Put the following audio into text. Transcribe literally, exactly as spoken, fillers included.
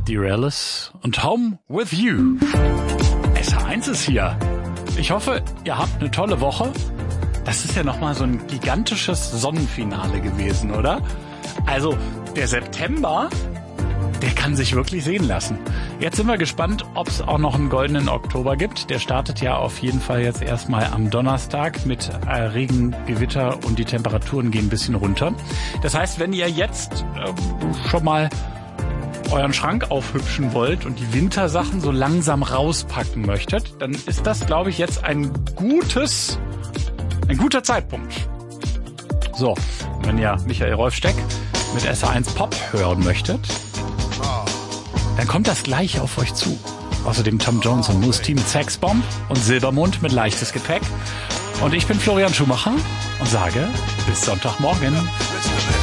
Dear Alice und Home with You. S H eins ist hier. Ich hoffe, ihr habt eine tolle Woche. Das ist ja nochmal so ein gigantisches Sonnenfinale gewesen, oder? Also, der September, der kann sich wirklich sehen lassen. Jetzt sind wir gespannt, ob es auch noch einen goldenen Oktober gibt. Der startet ja auf jeden Fall jetzt erstmal am Donnerstag mit äh, Regen, Gewitter und die Temperaturen gehen ein bisschen runter. Das heißt, wenn ihr jetzt äh, schon mal euren Schrank aufhübschen wollt und die Wintersachen so langsam rauspacken möchtet, dann ist das, glaube ich, jetzt ein gutes, ein guter Zeitpunkt. So, wenn ihr Michael Rolfsteck mit S H eins Pop hören möchtet, dann kommt das gleich auf euch zu. Außerdem Tom Jones und Moose T mit Sexbomb und Silbermond mit leichtes Gepäck. Und ich bin Florian Schumacher und sage bis Sonntagmorgen.